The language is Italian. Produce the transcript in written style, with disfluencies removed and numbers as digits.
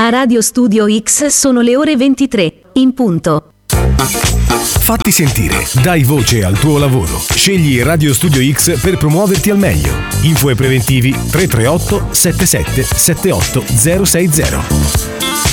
A Radio Studio X sono le ore 23, in punto. Fatti sentire, dai voce al tuo lavoro. Scegli Radio Studio X per promuoverti al meglio. Info e preventivi 338 77 78 060.